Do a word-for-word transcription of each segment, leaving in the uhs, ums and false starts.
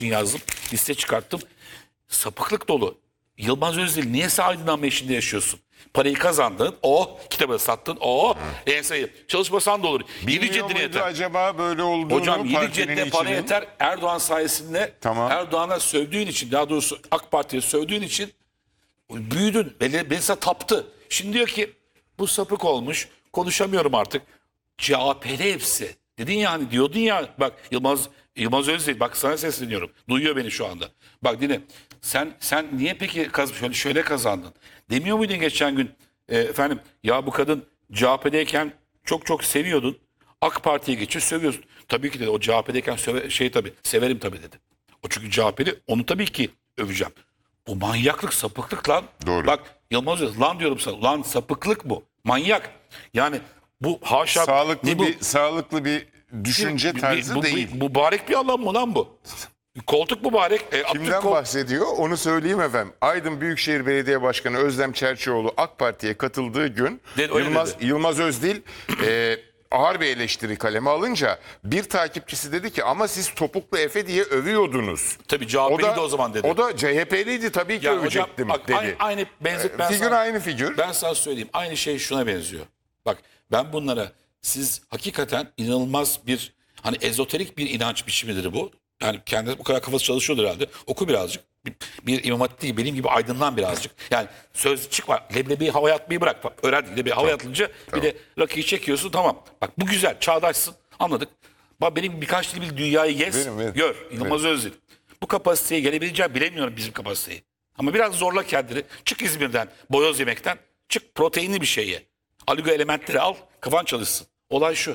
yazdım. Liste çıkarttım. Sapıklık dolu. Yılmaz Özdil niye aydınlanma işinde yaşıyorsun? Parayı kazandın, o kitabı sattın, o ensayı. Çalışmasan da olur. Yedi Bilmiyor ceddine muydu yeter. acaba böyle olduğunu? Hocam yedi partinin cedde para içinin? yeter. Erdoğan sayesinde Tamam. Erdoğan'a sövdüğün için, daha doğrusu AK Parti'ye sövdüğün için büyüdün. Beni, beni sana taptı. Şimdi diyor ki bu sapık olmuş. Konuşamıyorum artık. C H P'li hepsi. Dedin ya hani diyordun ya bak Yılmaz Yılmaz Özdil bak sana sesleniyorum. Duyuyor beni şu anda. Bak dinle. Sen sen niye peki kaz şöyle, şöyle kazandın? Demiyor muydun geçen gün e, efendim ya bu kadın C H P'deyken çok çok seviyordun. AK Parti'ye geçiyor sövüyorsun. Tabii ki dedi o C H P'deyken söve, şey tabii severim tabii dedi. O çünkü C H P'li onu tabii ki öveceğim. Bu manyaklık sapıklık lan. Doğru. Bak Yılmaz Özdil lan diyorum sana. Lan sapıklık bu. Manyak. Yani bu haşa. Sağlıklı ne bu? bir sağlıklı bir düşünce Bir- tarzı bu, değil. Bu, mübarek bir alan mı lan bu? Koltuk mübarek. E, Kimden Abdülkol- bahsediyor? Onu söyleyeyim efendim. Aydın Büyükşehir Belediye Başkanı Özlem Çerçioğlu AK Parti'ye katıldığı gün Dedi, öyle Yılmaz, dedi. Yılmaz Özdil e, ağır bir eleştiri kaleme alınca bir takipçisi dedi ki ama siz topuklu Efe diye övüyordunuz. Tabii C H P'li de o zaman dedi. O da C H P'liydi tabii ki Ya hocam, övecektim bak, dedi. Aynı, aynı benzet ben figür sana, aynı figür. Ben sana söyleyeyim. Aynı şey şuna benziyor. Bak ben bunlara siz hakikaten inanılmaz bir hani ezoterik bir inanç biçimidir bu. Yani kendi bu kadar kafası çalışıyordur herhalde. Oku birazcık. Bir, bir İmam Hatip değil benim gibi aydınlan birazcık. Yani söz çıkma. Leblebiyi havaya atmayı bırak. Bak, öğren leblebiyi havaya atınca bir de rakıyı çekiyorsun tamam. Bak bu güzel çağdaşsın anladık. Bak benim birkaç dil bir dünyayı gez Benim, benim. gör. Yılmaz Özdil. Bu kapasiteye gelebileceğim bilemiyorum bizim kapasiteyi. Ama biraz zorla kendini. Çık İzmir'den boyoz yemekten. Çık proteinli bir şey ye. Aligo elementleri al kafan çalışsın. Olay şu.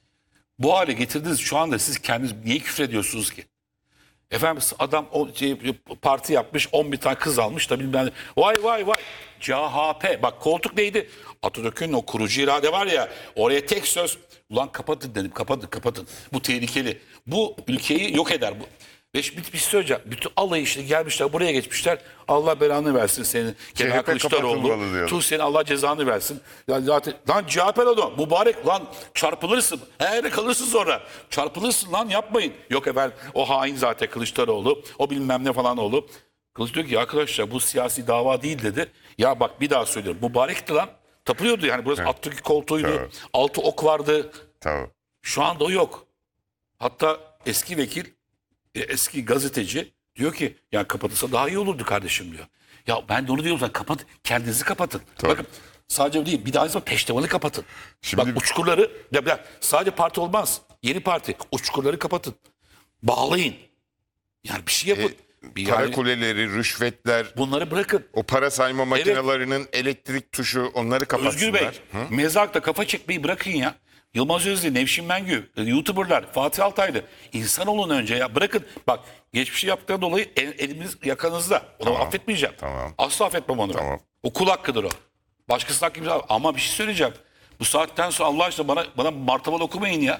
Bu hale getirdiniz şu anda siz kendiniz niye küfrediyorsunuz ki? Efendim adam o şey, parti yapmış on bir tane kız almış da bilmem ne. Vay vay vay. C H P. Bak koltuk neydi? Atatürk'ün o kurucu irade var ya oraya tek söz. Ulan kapatın dedim kapatın kapatın. Bu tehlikeli. Bu ülkeyi yok eder bu. Ve bir, bir şey söyleyeceğim. Bütün alayı işte gelmişler buraya geçmişler. Allah belanı versin senin. Kemal Kılıçdaroğlu. kapatılmalı diyor. Tu senin Allah cezanı versin. Ya zaten lan C H P'li adam mübarek lan çarpılırsın. Eğer kalırsın sonra. Çarpılırsın lan yapmayın. Yok efendim o hain zaten Kılıçdaroğlu. O bilmem ne falan oğlu. Kılıç diyor ki arkadaşlar bu siyasi dava değil dedi. Ya bak bir daha söylüyorum. Mübarekti lan. Tapılıyordu yani burası Evet. Atatürk koltuğuydu. Evet. Altı ok vardı. Tamam. Şu anda o yok. Hatta eski vekil, e, eski gazeteci diyor ki ya kapatılsa daha iyi olurdu kardeşim diyor. Ya ben de onu diyorum zaten kapat, kendinizi kapatın. Tabii. Bakın sadece değil bir de aynı zamanda peştemalı kapatın. Şimdi- Bak uçkurları, ya, ya, sadece parti olmaz. Yeni parti, uçkurları kapatın. Bağlayın. Yani bir şey yapın. bir Para yani, kuleleri, rüşvetler, bunları bırakın. o para sayma makinelerinin elektrik tuşu onları kapatsınlar. Özgür Bey, mezarlıkta kafa çekmeyi bırakın ya. Yılmaz Özdil, Nevşin Mengü, YouTuber'lar, Fatih Altaylı. İnsan olun önce ya. Bırakın. Bak geçmişi yaptıktan dolayı el, elimiz yakanızda. Onu Tamam, affetmeyeceğim. tamam. Asla affetmem onu ben. Tamam. O kul hakkıdır o. Başkasının hakkı bir- Ama bir şey söyleyeceğim. Bu saatten sonra Allah aşkına bana, bana martaval okumayın ya.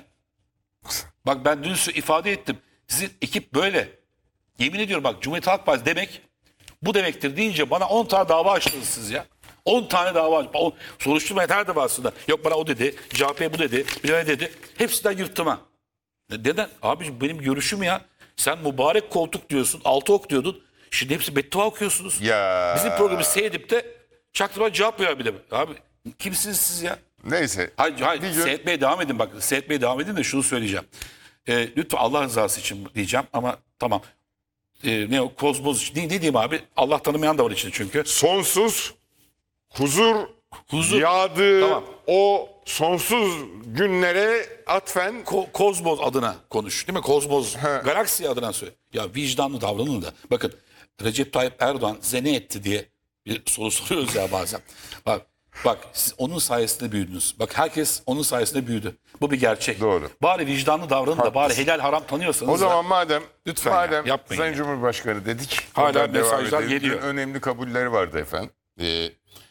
Bak ben dün size ifade ettim. Sizin ekip böyle. Yemin ediyorum bak Cumhuriyet Halk Partisi demek bu demektir deyince bana on tane dava açtınız siz ya. on tane dava. on, soruşturma yeter de aslında. Yok bana o dedi. C H P bu dedi. Bir ne dedi. Hepsinden yırttım ha. Neden? Abi benim görüşüm ya. Sen mübarek koltuk diyorsun. Altı ok diyordun. Şimdi hepsi beddua okuyorsunuz. Ya. Bizim programı seyredip de çaktırma cevap veriyor bir de. Abi kimsiniz siz ya? Neyse. Hayır, hayır. Bir gün- Seyretmeye devam edin bak. Seyretmeye devam edin de şunu söyleyeceğim. Ee, lütfen Allah rızası için diyeceğim ama tamam. Ee, ne o kozmoz için. Ne, ne diyeyim abi? Allah tanımayan da var içinde çünkü. Sonsuz huzur, Huzur. yağdığı Tamam. o sonsuz günlere atfen Ko- kozmoz adına konuş değil mi? Kozmoz. He. Galaksi adına söyle. Ya vicdanlı davranın da. Bakın Recep Tayyip Erdoğan size ne etti diye bir soru soruyoruz ya bazen. Bak bak siz onun sayesinde büyüdünüz. Bak herkes onun sayesinde büyüdü. Bu bir gerçek. Doğru. Bari vicdanlı davranın da bari helal haram tanıyorsanız o da. zaman madem Lütfen ya, madem yapmayın Sayın ya. Cumhurbaşkanı dedik. Hala oradan devam mesajlar edelim. geliyor. Dün önemli kabulleri vardı efendim. Ee,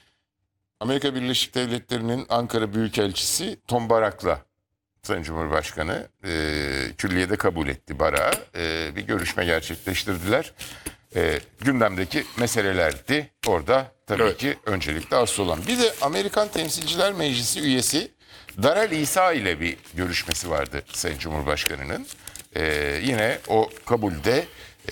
Amerika Birleşik Devletleri'nin Ankara Büyükelçisi Tom Barak'la Sayın Cumhurbaşkanı e, külliyede kabul etti Barak'ı. E, bir görüşme gerçekleştirdiler. E, gündemdeki meselelerdi. Orada tabii Evet. ki öncelikle asıl olan. Bir de Amerikan Temsilciler Meclisi üyesi Darel İsa ile bir görüşmesi vardı Sayın Cumhurbaşkanı'nın. E, yine o kabulde